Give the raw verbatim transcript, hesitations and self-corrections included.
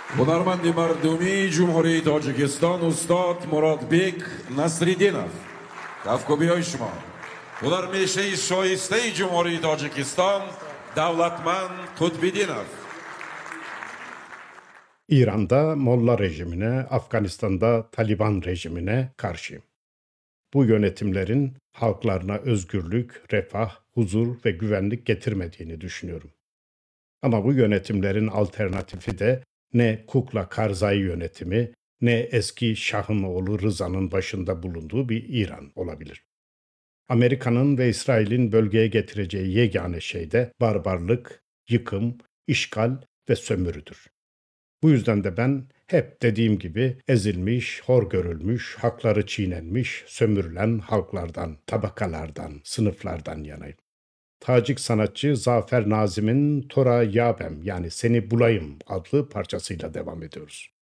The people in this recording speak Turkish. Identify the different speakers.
Speaker 1: هنرمند مردمی جمهوری تاجیکستان استاد مرادبek نصرالدینov. کافکو بیای شما. Ular meşe şoiste Cumhuriyet Tacikistan Davlatman Kutbidinov.
Speaker 2: İran'da Molla rejimine, Afganistan'da Taliban rejimine karşıyım. Bu yönetimlerin halklarına özgürlük, refah, huzur ve güvenlik getirmediğini düşünüyorum. Ama bu yönetimlerin alternatifi de ne Kukla Karzai yönetimi, ne eski Şah'ın oğlu Rıza'nın başında bulunduğu bir İran olabilir. Amerika'nın ve İsrail'in bölgeye getireceği yegane şey de barbarlık, yıkım, işgal ve sömürüdür. Bu yüzden de ben hep dediğim gibi ezilmiş, hor görülmüş, hakları çiğnenmiş, sömürülen halklardan, tabakalardan, sınıflardan yanayım. Tacik sanatçı Zafer Nazim'in Tora Yabem yani Seni Bulayım adlı parçasıyla devam ediyoruz.